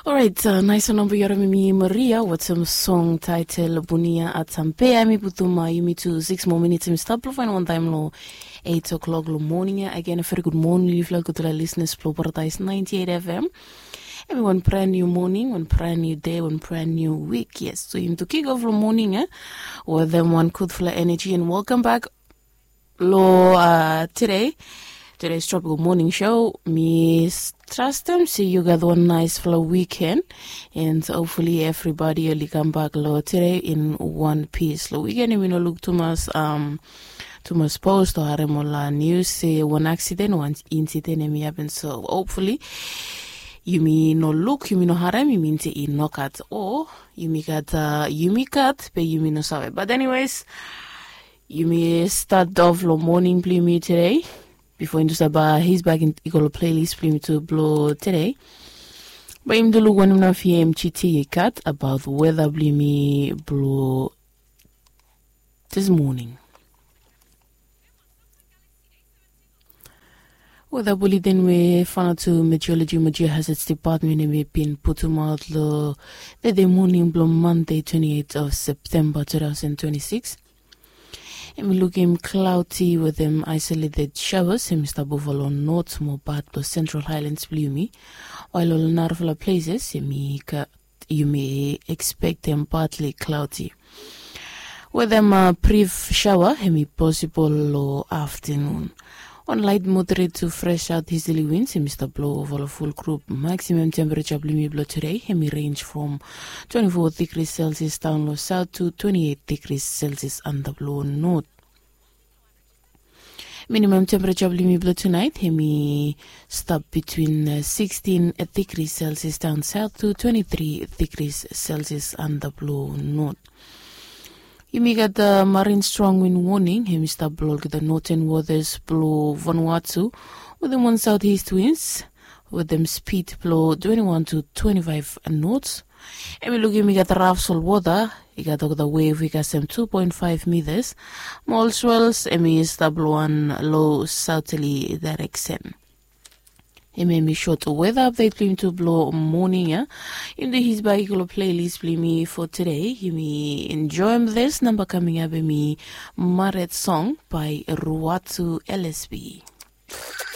Alright, nice number yoro mimi Maria with some song title Bunia at Tampea mi putuma yumi to 6 more minutes mi stop profile one time lo 8 o'clock lo morning again a very good morning if like to the listeners flow paradise 98 FM. And one brand new morning, one brand new day, one brand new week. Yes, so you to kick off the morning with them one good full of energy and welcome back lo today's Tropical Morning Show. Miss Trustem, see you got one nice full weekend, and hopefully everybody will come back today in one piece. The weekend we no look too much post or haremola news say one accident, one incident and happen. So hopefully you may no look, you may no harem, you mean to no cut, or you may cut, but you may no sabe. But anyways, you may start off the morning play me today. Before into Sabah, he's back in Eagle playlist play me to blow today. But him to look one of him chiti cut about weather play me blow this morning. Weather bulletin we found to meteorology Major Hazards Department and we been put to out the morning blow Monday 28th of September 2026. And we look him cloudy with them isolated showers in Mr. Buffalo North, more bad to Central Highlands gloomy, while all Narvala places you may expect them partly cloudy. With them brief shower, possible low afternoon. On light moderate to fresh out easterly winds, Mr. Blow over a full group. Maximum temperature bloomy blow today, range from 24 degrees Celsius down low south to 28 degrees Celsius under blow north. Minimum temperature bloomy blow tonight, stop between 16 degrees Celsius down south to 23 degrees Celsius under blow north. You may get the marine strong wind warning. Mr. Blow the northern waters blow Vanuatu with them one southeast winds with them speed blow 21 to 25 knots. And we look at me get the rough salt water. You got the wave we got some 2.5 meters. Small swells and Mr. Blow one low southerly direction. He made me short weather update play me to blow morning, in the his bicycle playlist play me for today. You may enjoy this number coming up with me Maret song by Ruatu LSB.